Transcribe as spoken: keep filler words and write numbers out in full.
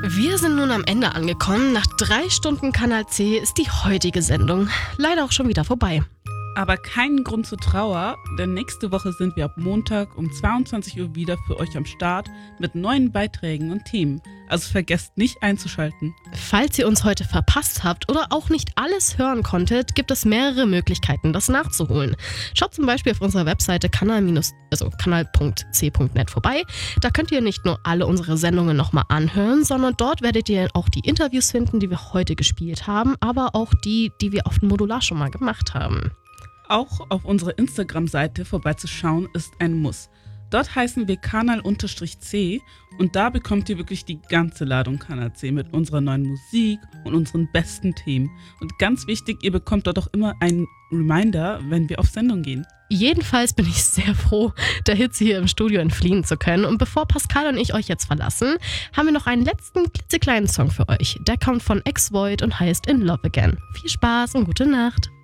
Wir sind nun am Ende angekommen. Nach drei Stunden Kanal C ist die heutige Sendung leider auch schon wieder vorbei. Aber keinen Grund zur Trauer, denn nächste Woche sind wir ab Montag um zweiundzwanzig Uhr wieder für euch am Start mit neuen Beiträgen und Themen. Also vergesst nicht einzuschalten. Falls ihr uns heute verpasst habt oder auch nicht alles hören konntet, gibt es mehrere Möglichkeiten, das nachzuholen. Schaut zum Beispiel auf unserer Webseite kanal, also kanal punkt c punkt net vorbei. Da könnt ihr nicht nur alle unsere Sendungen nochmal anhören, sondern dort werdet ihr auch die Interviews finden, die wir heute gespielt haben, aber auch die, die wir auf dem Modular schon mal gemacht haben. Auch auf unserer Instagram-Seite vorbeizuschauen ist ein Muss. Dort heißen wir kanal-c und da bekommt ihr wirklich die ganze Ladung Kanal C mit unserer neuen Musik und unseren besten Themen. Und ganz wichtig, ihr bekommt dort auch immer einen Reminder, wenn wir auf Sendung gehen. Jedenfalls bin ich sehr froh, der Hitze hier im Studio entfliehen zu können. Und bevor Pascal und ich euch jetzt verlassen, haben wir noch einen letzten klitzekleinen Song für euch. Der kommt von Ex Void und heißt In Love Again. Viel Spaß und gute Nacht.